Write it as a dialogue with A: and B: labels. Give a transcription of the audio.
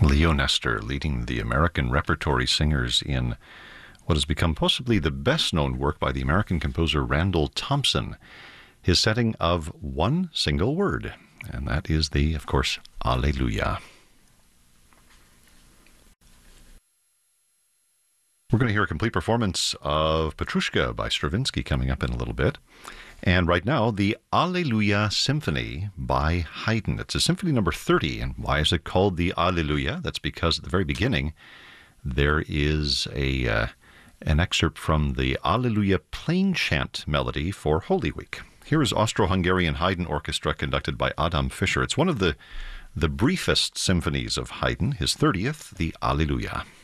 A: Leo Nestor leading the American repertory singers in what has become possibly the best-known work by the American composer Randall Thompson, his setting of one single word, and that is the, of course, Alleluia. We're going to hear a complete performance of Petrushka by Stravinsky coming up in a little bit. And right now, the Alleluia Symphony by Haydn. It's a symphony number 30. And why is it called the Alleluia? That's because at the very beginning, there is an excerpt from the Alleluia Plain Chant melody for Holy Week. Here is Austro-Hungarian Haydn Orchestra conducted by Adam Fischer. It's one of the briefest symphonies of Haydn, his 30th, the Alleluia.